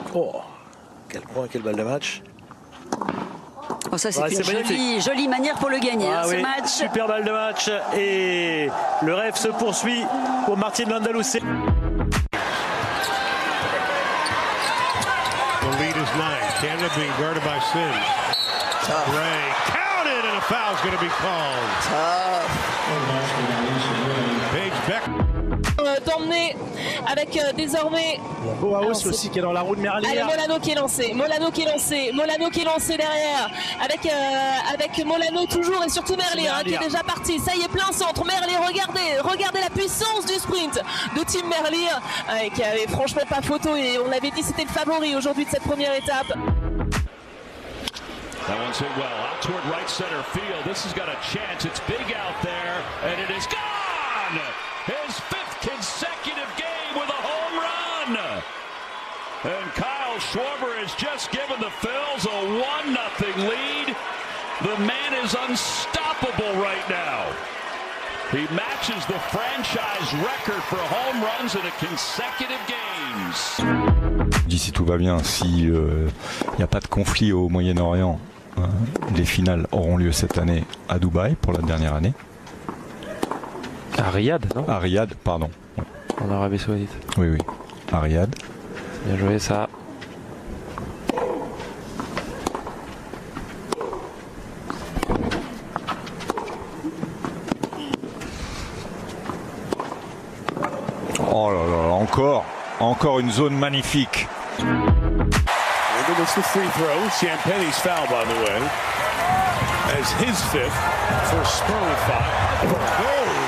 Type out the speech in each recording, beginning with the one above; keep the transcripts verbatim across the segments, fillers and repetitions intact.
Oh, quel point, quelle balle de match. Oh, ça c'est ouais, une jolie, jolie manière pour le gagner, ah, hein, oui. ce match. Super balle de match et le rêve se poursuit pour Martin Landaluce. The lead is nine. Canada being guarded by Sims. Tough. Ray counted and a foul's going to be called. Tough. Paige Beck. D'emmener avec euh, désormais Bauhaus aussi qui est dans la roue de Merlier. Allez, Molano qui est lancé, Molano qui est lancé, Molano qui est lancé derrière avec, euh, avec Molano toujours et surtout Merlier hein, qui est déjà parti. Ça y est, plein centre. Merlier, regardez, regardez la puissance du sprint de Tim Merlier euh, qui avait franchement pas photo et on l'avait dit c'était le favori aujourd'hui de cette première étape. That one's hit well out toward right center field. This has got a chance. It's big out there and it is gone. His fifth consecutive game with a home run. And Kyle Schwarber has just given the Phils a one nothing lead. The man is unstoppable right now. He matches the franchise record for home runs in a consecutive games. Si tout va bien, si il euh, n'y a pas de conflit au Moyen-Orient, euh, les finales auront lieu cette année à Dubaï pour la dernière année. À Riyad, non ? À Riyad, pardon. En Arabie Saoudite. Oui, oui. À Riyad. Bien joué, ça. Oh là là, encore, encore une zone magnifique. It's the free throw. Champagne's foul, by the way, as his fifth for Spur with five. Oh.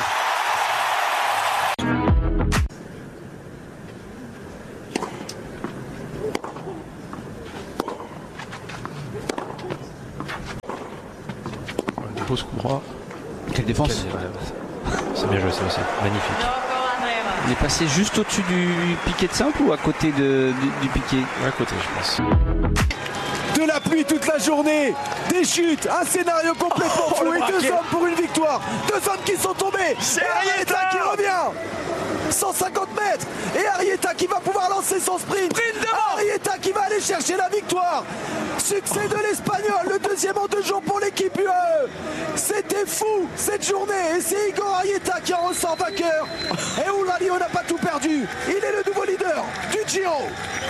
Pose coup droit. Quelle défense. C'est bien joué ça aussi. Magnifique. Il est passé juste au-dessus du piqué de simple ou à côté de, du, du piqué ? À côté, je pense. De la pluie toute la journée, des chutes, un scénario complètement oh, fou et deux hommes pour une victoire. Deux hommes qui sont tombés. C'est Arrieta qui revient. cent cinquante mètres et Arrieta qui va pouvoir lancer son sprint. Arrieta qui va aller chercher la victoire. Succès de l'Espagnol, le deuxième en deux jours pour l'équipe U A E. C'était fou cette journée et c'est Igor Arrieta qui en ressort vainqueur. Et Eulalio n'a pas tout perdu. Il est le nouveau leader du Giro.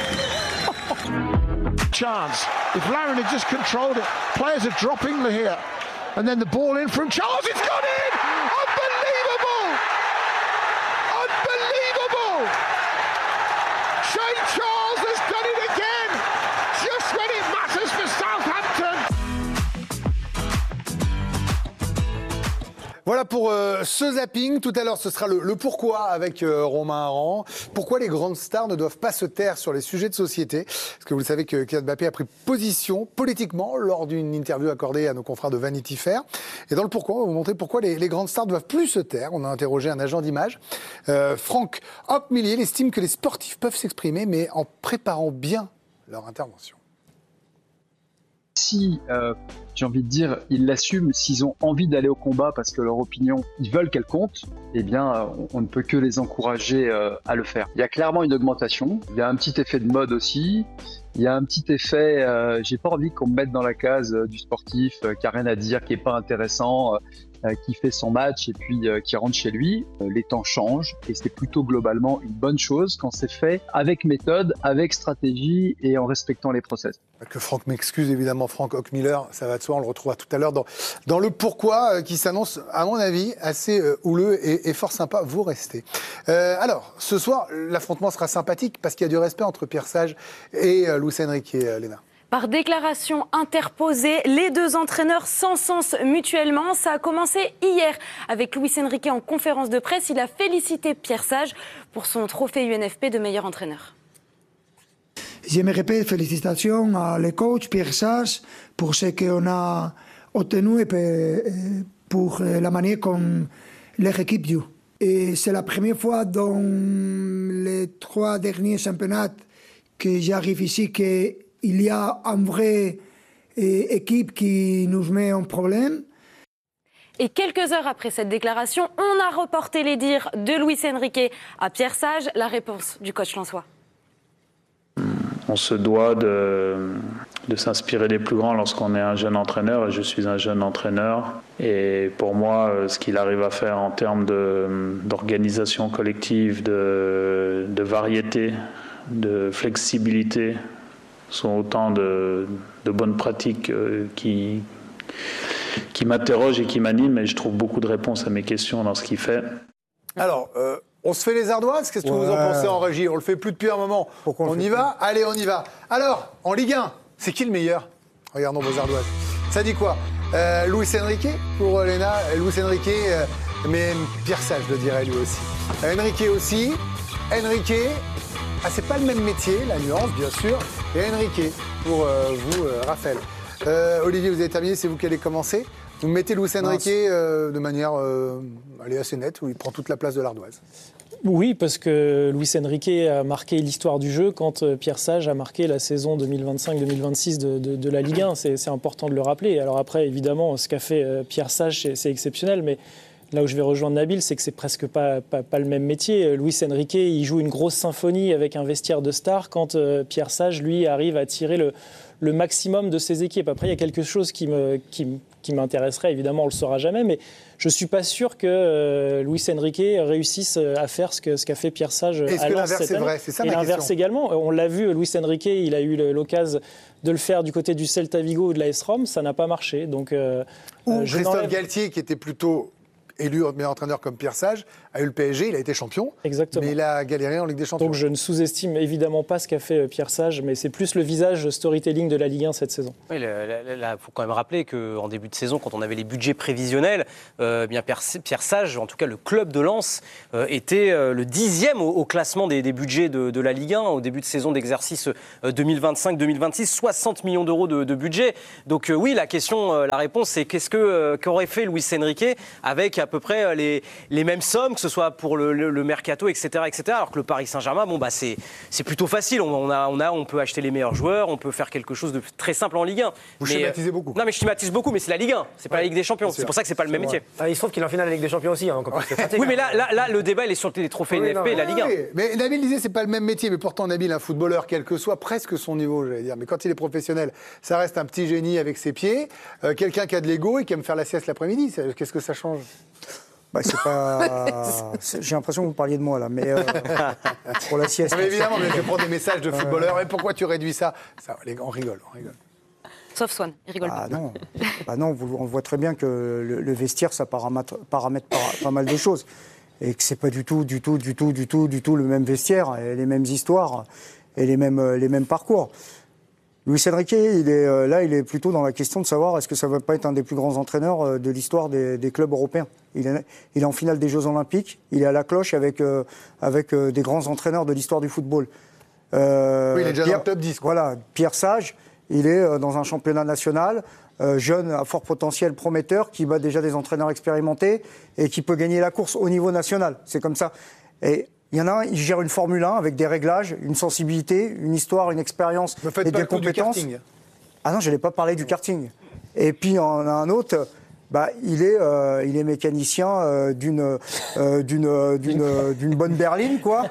Chance. If Laren had just controlled it, players are dropping here. And then the ball in from Charles. It's gone in! Unbelievable! Unbelievable! Shane Charles has done it again! Just when it matters for Southampton! Voilà pour euh, ce zapping. Tout à l'heure, ce sera le, le pourquoi avec euh, Romain Aran. Pourquoi les grandes stars ne doivent pas se taire sur les sujets de société. Parce que vous le savez que Kylian Mbappé a pris position politiquement lors d'une interview accordée à nos confrères de Vanity Fair. Et dans le pourquoi, on va vous montrer pourquoi les, les grandes stars ne doivent plus se taire. On a interrogé un agent d'image. Euh, Franck Hockmiller, il estime que les sportifs peuvent s'exprimer, mais en préparant bien leur intervention. Si, euh, j'ai envie de dire, ils l'assument, s'ils ont envie d'aller au combat parce que leur opinion, ils veulent qu'elle compte, eh bien, euh, on, on ne peut que les encourager euh, à le faire. Il y a clairement une augmentation, il y a un petit effet de mode aussi, il y a un petit effet, euh, j'ai pas envie qu'on me mette dans la case euh, du sportif euh, qui a rien à dire, qui est pas intéressant, euh, euh, qui fait son match et puis euh, qui rentre chez lui. Euh, les temps changent et c'est plutôt globalement une bonne chose quand c'est fait avec méthode, avec stratégie et en respectant les process. Que Franck m'excuse évidemment, Franck Hockmiller, ça va de soi, on le retrouvera tout à l'heure dans, dans le pourquoi euh, qui s'annonce, à mon avis, assez euh, houleux et, et fort sympa. Vous restez. Euh, alors, ce soir, l'affrontement sera sympathique parce qu'il y a du respect entre Pierre Sage et euh, Luis Enrique et euh, Léna. Par déclaration interposée, les deux entraîneurs s'encensent mutuellement. Ça a commencé hier avec Luis Enrique en conférence de presse. Il a félicité Pierre Sage pour son trophée U N F P de meilleur entraîneur. Je me répète, félicitations à le coach Pierre Sage pour ce qu'on a obtenu et pour la manière dont leur équipe joue. Et c'est la première fois dans les trois derniers championnats que j'arrive ici qu'il y a une vraie équipe qui nous met en problème. Et quelques heures après cette déclaration, on a reporté les dires de Luis Enrique à Pierre Sage. La réponse du coach lensois. on se doit de, de s'inspirer des plus grands lorsqu'on est un jeune entraîneur, et je suis un jeune entraîneur. Et pour moi, ce qu'il arrive à faire en termes de, d'organisation collective, de, de variété, de flexibilité, sont autant de, de bonnes pratiques qui, qui m'interrogent et qui m'animent, et je trouve beaucoup de réponses à mes questions dans ce qu'il fait. Alors, euh, on se fait les ardoises? Qu'est-ce que ouais. vous en pensez en régie? On le fait plus depuis un moment. Pourquoi on, on y va? Plus? Allez, on y va. Alors, en Ligue un, c'est qui le meilleur? Regardons vos ardoises. Ça dit quoi? euh, Luis Enrique pour Léna. Luis Enrique, euh, mais Pierre Sage le dirait lui aussi. Euh, Enrique aussi. Enrique, ah, c'est pas le même métier, la nuance, bien sûr. Et Enrique pour euh, vous, euh, Raphaël. Euh, Olivier, vous avez terminé, c'est vous qui allez commencer. Vous mettez Luis Enrique euh, de manière euh, allez, assez nette, où il prend toute la place de l'ardoise. Oui, parce que Luis Enrique a marqué l'histoire du jeu quand Pierre Sage a marqué la saison deux mille vingt-cinq deux mille vingt-six de, de, de la Ligue un. C'est, c'est important de le rappeler. Alors après, évidemment, ce qu'a fait Pierre Sage, c'est, c'est exceptionnel, mais là où je vais rejoindre Nabil, c'est que c'est presque pas, pas, pas le même métier. Luis Enrique, il joue une grosse symphonie avec un vestiaire de stars quand euh, Pierre Sage, lui, arrive à tirer le, le maximum de ses équipes. Après, il y a quelque chose qui me... Qui, qui m'intéresserait, évidemment, on ne le saura jamais, mais je ne suis pas sûr que euh, Luis Enrique réussisse à faire ce, que, ce qu'a fait Pierre Sage Est-ce à que Lens cette l'inverse est année. vrai? C'est ça Et ma l'inverse question. également. On l'a vu, Luis Enrique, il a eu l'occasion de le faire du côté du Celta Vigo ou de l'A S Rome, ça n'a pas marché. Donc, euh, Ou je Christophe n'enlève... Galtier, qui était plutôt élu meilleur entraîneur comme Pierre Sage, a eu le P S G, il a été champion. Exactement. Mais il a galéré en Ligue des Champions. Donc je ne sous-estime évidemment pas ce qu'a fait Pierre Sage, mais c'est plus le visage storytelling de la Ligue un cette saison. Oui, il faut quand même rappeler qu'en début de saison, quand on avait les budgets prévisionnels, euh, bien Pierre, Pierre Sage, en tout cas le club de Lens, euh, était euh, le dixième au, au classement des, des budgets de, de la Ligue un au début de saison d'exercice euh, deux mille vingt-cinq deux mille vingt-six, soixante millions d'euros de, de budget. Donc euh, oui, la question, euh, la réponse, c'est qu'est-ce que, euh, qu'aurait fait Luis Enrique avec à peu près les, les mêmes sommes, que ce soit pour le, le, le mercato, et cetera, et cetera. Alors que le Paris Saint-Germain, bon bah c'est c'est plutôt facile. On, on a on a on peut acheter les meilleurs joueurs, on peut faire quelque chose de très simple en Ligue un. Vous mais, schématisez euh, beaucoup. Non mais je schématise beaucoup, mais c'est la Ligue un, c'est pas ouais, la Ligue des Champions. C'est pour ça que c'est pas le même métier. Ah, il se trouve qu'il est en finale de la Ligue des Champions aussi. Hein, oui, mais là, là là le débat il est sur les trophées oui, N F P et la Ligue un. Oui, mais Nabil disait c'est pas le même métier, mais pourtant Nabil, un footballeur, quel que soit presque son niveau, j'allais dire. Mais quand il est professionnel, ça reste un petit génie avec ses pieds, euh, quelqu'un qui a de l'ego et qui aime faire la sieste l'après-midi. Qu'est-ce que ça change? Bah, c'est pas... J'ai l'impression que vous parliez de moi là, mais euh, pour la sieste. Mais évidemment, mais je prends des messages de footballeurs. Et pourquoi tu réduis ça, ça les gars, on rigole, on rigole. Sauf Swan, il rigole ah, pas. Non, bah non, on voit très bien que le, le vestiaire, ça paramètre, paramètre pas, pas mal de choses, et que c'est pas du tout, du tout, du tout, du tout, du tout le même vestiaire, et les mêmes histoires et les mêmes, les mêmes parcours. Luis Enrique, il est, euh, là, il est plutôt dans la question de savoir est-ce que ça ne va pas être un des plus grands entraîneurs euh, de l'histoire des, des clubs européens. Il est, il est en finale des Jeux Olympiques, il est à la cloche avec, euh, avec euh, des grands entraîneurs de l'histoire du football. Euh, oui, il est déjà Pierre, dans le top dix. Quoi. Voilà, Pierre Sage, il est euh, dans un championnat national, euh, jeune, à fort potentiel, prometteur, qui bat déjà des entraîneurs expérimentés et qui peut gagner la course au niveau national. C'est comme ça. Et il y en a un, il gère une Formule un avec des réglages, une sensibilité, une histoire, une expérience et des compétences. Du ah non, je n'allais pas parler du karting. Et puis, il y en a un autre, bah, il, est, euh, il est mécanicien euh, d'une, euh, d'une, d'une, d'une bonne berline, quoi.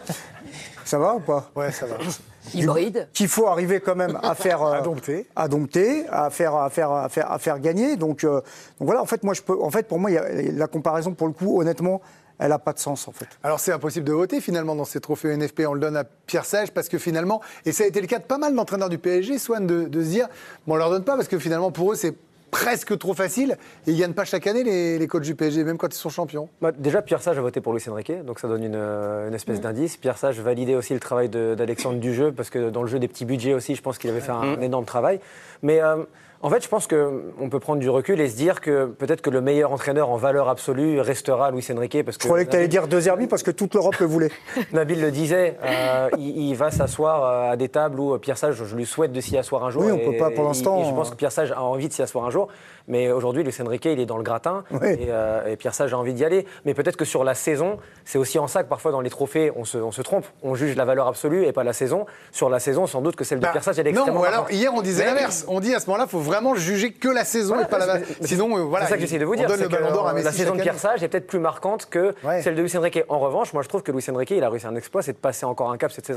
Ça va ou pas? Ouais, ça va. Hybride. Qu'il faut arriver quand même à faire euh, à dompter, à dompter, à faire, à faire, à faire, à faire gagner. Donc, euh, donc voilà. En fait, moi, je peux. En fait, pour moi, il y a, la comparaison, pour le coup, honnêtement, elle n'a pas de sens, en fait. Alors, c'est impossible de voter, finalement, dans ces trophées N F P. On le donne à Pierre Sage, parce que finalement, et ça a été le cas de pas mal d'entraîneurs du P S G, Swan, de, de se dire, bon, on ne leur donne pas, parce que finalement, pour eux, c'est presque trop facile, et ils ne gagnent pas chaque année, les, les coachs du P S G, même quand ils sont champions. Bah, déjà, Pierre Sage a voté pour Luis Enrique, donc ça donne une, une espèce mmh. d'indice. Pierre Sage validait aussi le travail de, d'Alexandre Dujeu, parce que dans le jeu des petits budgets aussi, je pense qu'il avait fait un, mmh. un énorme travail. Mais... Euh, En fait, je pense qu'on peut prendre du recul et se dire que peut-être que le meilleur entraîneur en valeur absolue restera Luis Enrique. Parce que je croyais que tu allais dire De Zerbi parce que toute l'Europe le voulait. Nabil le disait, euh, il, il va s'asseoir à des tables où Pierre Sage, je lui souhaite de s'y asseoir un jour. Oui, on et, peut pas pour l'instant. Et je pense que Pierre Sage a envie de s'y asseoir un jour. Mais aujourd'hui, Luis Enrique, il est dans le gratin oui. et, euh, et Pierre Sage a envie d'y aller. Mais peut-être que sur la saison, c'est aussi en ça que parfois dans les trophées, on se, on se trompe. On juge la valeur absolue et pas la saison. Sur la saison, sans doute que celle de bah, Pierre Sage, elle est extrêmement Non, ou alors hier, on disait mais... l'inverse. On dit à ce moment-là, il faut vraiment juger que la saison voilà, et pas la valeur. Sinon, euh, voilà. C'est ça que j'essaie de vous dire. On donne le ballon d'or à Messi. La saison de Pierre Sage est peut-être plus marquante que ouais. celle de Luis Enrique. En revanche, moi, je trouve que Luis Enrique, il a réussi un exploit, c'est de passer encore un cap cette saison.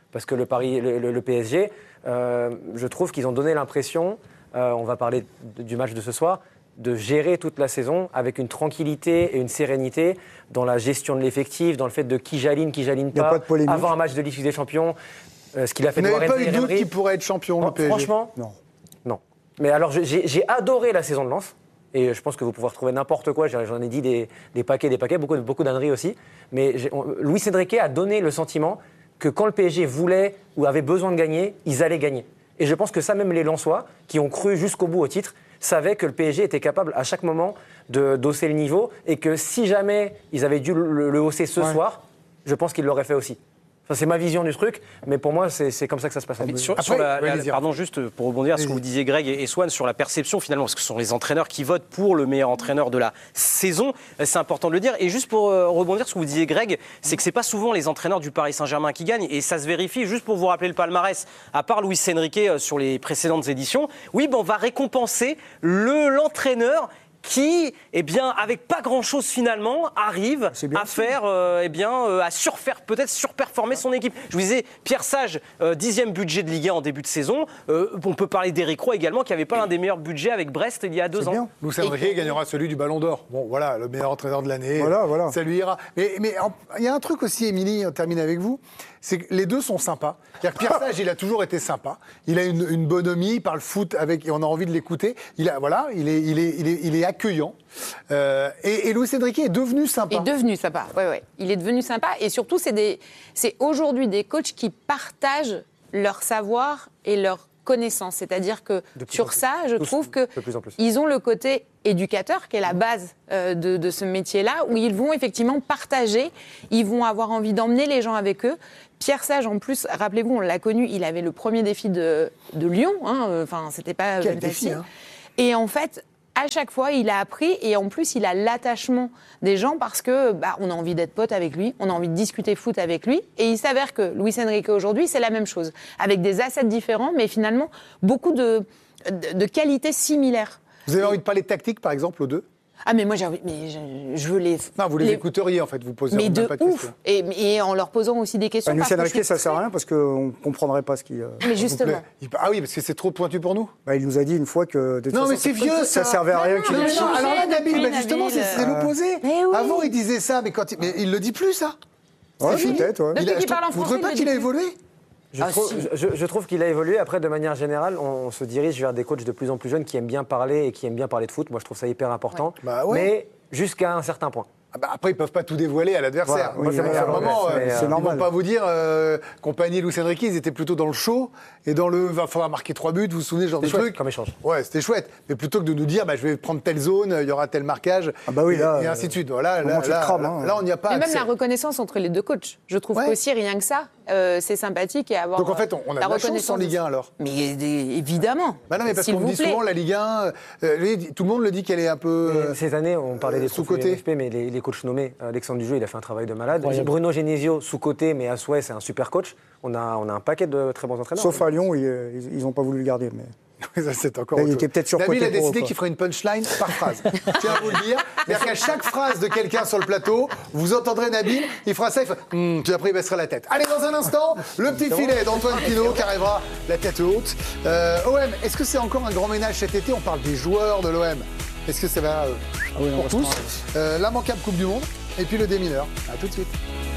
Parce que le, Paris, le, le, le P S G, euh, je trouve qu'ils ont donné l'impression, euh, on va parler de, du match de ce soir, de gérer toute la saison avec une tranquillité et une sérénité dans la gestion de l'effectif, dans le fait de qui j'aligne, qui j'aligne pas, pas avant un match de Ligue des Champions, euh, ce qu'il a fait Vous de n'avez pas eu de doute qu'il pourrait être champion, le P S G? Franchement, non. non. Mais alors, j'ai, j'ai adoré la saison de Lens. Et je pense que vous pouvez retrouver n'importe quoi. J'en ai dit des, des paquets, des paquets, beaucoup, beaucoup d'âneries aussi. Mais on, Luis Enrique a donné le sentiment que quand le P S G voulait ou avait besoin de gagner, ils allaient gagner. Et je pense que ça, même les Lensois, qui ont cru jusqu'au bout au titre, savaient que le P S G était capable à chaque moment de d'hausser le niveau et que si jamais ils avaient dû le, le hausser ce ouais. soir, je pense qu'ils l'auraient fait aussi. Ça, c'est ma vision du truc, mais pour moi, c'est, c'est comme ça que ça se passe. Sur, Après, sur la, la, pardon, juste pour rebondir à ce que vous disiez, Greg et, et Swan, sur la perception finalement, parce que ce sont les entraîneurs qui votent pour le meilleur entraîneur de la saison, c'est important de le dire. Et juste pour euh, rebondir sur ce que vous disiez, Greg, c'est que c'est pas souvent les entraîneurs du Paris Saint-Germain qui gagnent, et ça se vérifie. Juste pour vous rappeler le palmarès, à part Luis Enrique euh, sur les précédentes éditions, oui, ben, on va récompenser le, l'entraîneur qui, eh bien, avec pas grand-chose finalement, arrive à faire, euh, eh bien, euh, à surfaire, peut-être surperformer son équipe. Je vous disais, Pierre Sage, euh, dixième budget de Ligue un en début de saison. Euh, on peut parler d'Éric Roy également, qui n'avait pas l'un des meilleurs budgets avec Brest il y a deux ans. Luis Enrique gagnera celui du Ballon d'Or. Bon, voilà, le meilleur entraîneur de l'année. Voilà, voilà. Ça lui ira. Mais il mais, y a un truc aussi, Émilie, on termine avec vous. C'est que les deux sont sympas. C'est-à-dire que Pierre Sage, il a toujours été sympa. Il a une, une bonhomie, il parle foot avec, et on a envie de l'écouter. Il a, voilà, il est, il est, il est, il est accueillant. Euh, et, et Luis Enrique est devenu sympa. Il est devenu sympa. Ouais, ouais. Il est devenu sympa. Et surtout, c'est des, c'est aujourd'hui des coachs qui partagent leur savoir et leur connaissance. C'est-à-dire que sur ça, je Tous, trouve que ils ont le côté éducateur, qui est la base euh, de, de ce métier-là, où ils vont effectivement partager, ils vont avoir envie d'emmener les gens avec eux. Pierre Sage, en plus, rappelez-vous, on l'a connu, il avait le premier défi de, de Lyon, hein, enfin, c'était pas Quel défi, hein. Et en fait, à chaque fois, il a appris, et en plus, il a l'attachement des gens parce que bah, on a envie d'être pote avec lui, on a envie de discuter foot avec lui, et il s'avère que Luis Enrique aujourd'hui, c'est la même chose, avec des assets différents, mais finalement beaucoup de, de, de qualités similaires. Vous avez envie de parler de tactique, par exemple, aux deux ? Ah mais moi j'ai envie, mais je, je veux les. Non, vous les, les... écouteriez en fait, vous posez mais de pas de ouf. questions. Et, et en leur posant aussi des questions. Bah, Luis Enrique, ça sert à rien parce qu'on ne comprendrait pas ce qui. Euh... Mais justement. Ah oui, parce que c'est trop pointu pour nous. Bah, il nous a dit une fois que. De non, mais c'est vieux ça. Ça servait à rien. Non, non, qu'il non, alors là, Nabil, Nabil, bah, justement, c'est, c'est l'opposé. Oui. Avant, il disait ça, mais quand il, mais il le dit plus ça. Ouais, peut-être. Ouais. Il a, je trouve, vous ne trouvez pas qu'il a évolué? Je, ah, trouve, si. je, je trouve qu'il a évolué. Après, de manière générale, on, on se dirige vers des coachs de plus en plus jeunes qui aiment bien parler et qui aiment bien parler de foot. Moi, je trouve ça hyper important. Ouais. Bah ouais. Mais jusqu'à un certain point. Ah bah après, ils ne peuvent pas tout dévoiler à l'adversaire. Voilà, oui, Moi, à un moment, c'est, euh, c'est ils ne vont pas vous dire, euh, compagnie Luis Enrique, ils étaient plutôt dans le show et dans le va falloir marquer trois buts, vous vous souvenez, ce genre c'était de chouette, truc. comme échange. Ouais, c'était chouette. Mais plutôt que de nous dire, bah, je vais prendre telle zone, il y aura tel marquage, ah bah oui, là, et, et ainsi de suite. Voilà, là, là, crame, là, hein. là, on n'y a pas Mais accès. même la reconnaissance entre les deux coachs. Je trouve ouais. qu'aussi, rien que ça, euh, c'est sympathique et avoir. Donc en fait, on, on a la de la chance en Ligue un alors. Mais des, évidemment. Bah non, mais parce S'il qu'on vous dit plaît. souvent la Ligue un, euh, tout le monde le dit qu'elle est un peu. Euh, Ces années, on parlait euh, des sous-côté. Mais les, les coachs nommés, Alexandre Dujeu, il a fait un travail de malade. Incroyable. Bruno Genesio, sous-côté, mais à souhait, c'est un super coach. On a, on a un paquet de très bons entraîneurs. Sauf à Lyon, ils n'ont pas voulu le garder. Mais... Ça, c'est encore Là, il était peut-être surcoté. Nabil a décidé qu'il ferait une punchline par phrase. Je tiens à vous le dire. C'est-à-dire qu'à chaque phrase de quelqu'un sur le plateau, vous entendrez Nabil, il fera ça, il fera hum, puis après il baissera la tête. Allez, dans un instant, le petit filet d'Antoine Pinault qui arrivera la tête haute. Euh, O M, est-ce que c'est encore un grand ménage cet été? On parle des joueurs de l'O M. Est-ce que ça va euh, ah oui, pour tous euh, l'immanquable Coupe du Monde et puis le démineur. À tout de suite.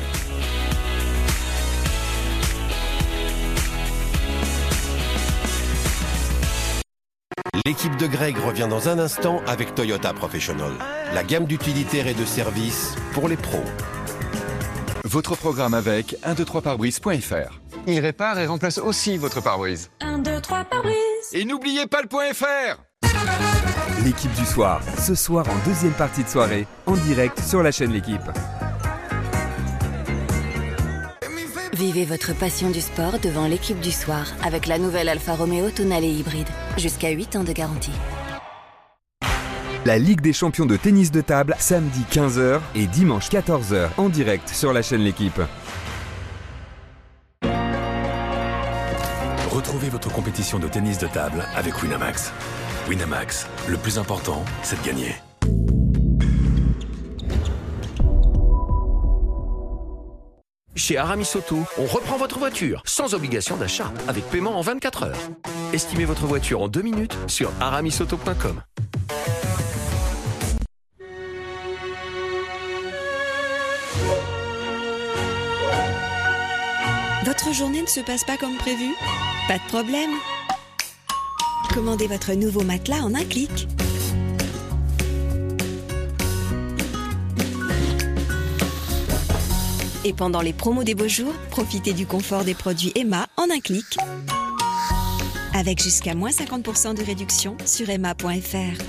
L'équipe de Greg revient dans un instant avec Toyota Professional. La gamme d'utilitaires et de services pour les pros. Votre programme avec un deux trois pare-brise point f r. Il répare et remplace aussi votre pare-brise. un deux trois pare-brise. Et n'oubliez pas le point F R. L'équipe du soir, ce soir en deuxième partie de soirée, en direct sur la chaîne L'équipe. Vivez votre passion du sport devant l'équipe du soir avec la nouvelle Alfa Romeo Tonale hybride. Jusqu'à huit ans de garantie. La Ligue des champions de tennis de table, samedi quinze heures et dimanche quatorze heures, en direct sur la chaîne L'équipe. Retrouvez votre compétition de tennis de table avec Winamax. Winamax, le plus important, c'est de gagner. Chez Aramis Auto, on reprend votre voiture sans obligation d'achat, avec paiement en vingt-quatre heures. Estimez votre voiture en deux minutes sur aramis auto point com. Votre journée ne se passe pas comme prévu? Pas de problème. Commandez votre nouveau matelas en un clic. Et pendant les promos des beaux jours, profitez du confort des produits Emma en un clic. Avec jusqu'à moins cinquante pour cent de réduction sur emma point f r.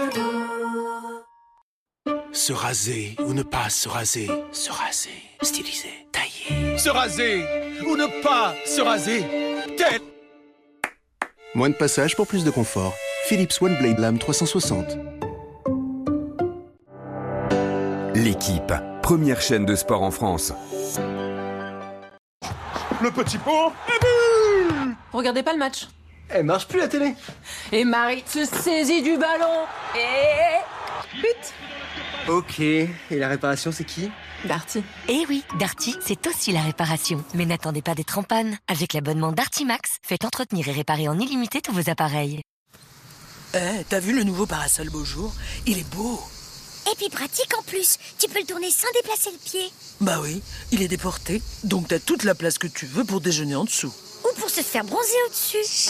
Se raser ou ne pas se raser. Se raser. Styliser. Tailler. Se raser ou ne pas se raser. Quel... Moins de passage pour plus de confort. Philips One Blade Lame trois cent soixante. L'équipe, première chaîne de sport en France. Le petit pot. Regardez pas le match. Elle marche plus la télé. Et Marie se saisit du ballon. Et... But. Ok, et la réparation c'est qui? Darty. Eh oui, Darty, c'est aussi la réparation. Mais n'attendez pas d'être en panne. Avec l'abonnement Darty Max, faites entretenir et réparer en illimité tous vos appareils. Eh, hey, t'as vu le nouveau parasol beau jour? Il est beau. Et puis pratique en plus. Tu peux le tourner sans déplacer le pied. Bah oui, il est déporté. Donc t'as toute la place que tu veux pour déjeuner en dessous. Ou pour se faire bronzer au-dessus.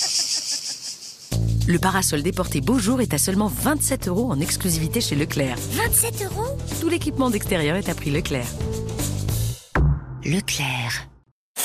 Le parasol déporté Beau Jour est à seulement vingt-sept euros en exclusivité chez Leclerc. vingt-sept euros? Tout l'équipement d'extérieur est à prix Leclerc. Leclerc.